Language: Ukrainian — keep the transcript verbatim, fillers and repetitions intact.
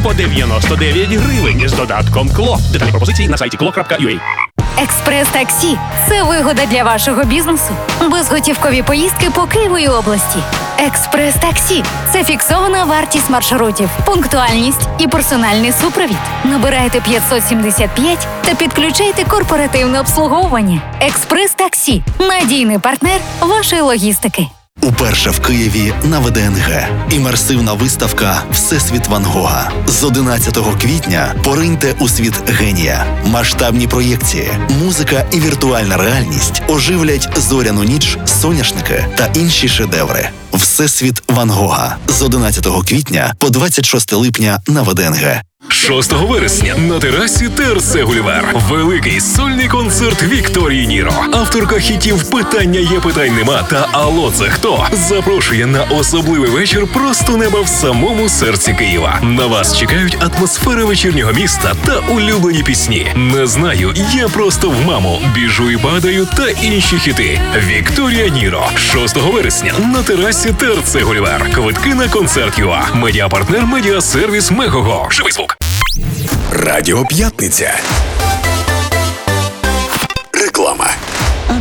по дев'яносто дев'ять гривень з додатком КЛО. Деталі пропозиції на сайті кло крапка ю а. Експрес-таксі – це вигода для вашого бізнесу. Безготівкові поїздки по Києву і області. Експрес-таксі – це фіксована вартість маршрутів, пунктуальність і персональний супровід. Набирайте п'ятсот сімдесят п'ять та підключайте корпоративне обслуговування. Експрес-таксі – надійний партнер вашої логістики. Уперше в Києві на Ве Де Ен Ге. Імерсивна виставка «Всесвіт Ван Гога». З одинадцятого квітня пориньте у світ генія. Масштабні проєкції, музика і віртуальна реальність оживлять зоряну ніч, соняшники та інші шедеври. «Всесвіт Ван Гога» з одинадцятого квітня по двадцять шосте липня на Ве Де Ен Ге. шостого вересня на терасі Те Ер Се Гулівер. Великий сольний концерт Вікторії Ніро. Авторка хітів «Питання є, питань нема» та «Алло, це хто?» запрошує на особливий вечір просто неба в самому серці Києва. На вас чекають атмосфера вечірнього міста та улюблені пісні. «Не знаю, я просто в маму», «Біжу і падаю» та інші хіти. Вікторія Ніро. шостого вересня на терасі Те Ер Се Гулівер. Квитки на концерт ю а. Медіапартнер медіасервіс Мегого. Живий звук. Радіо П'ятниця.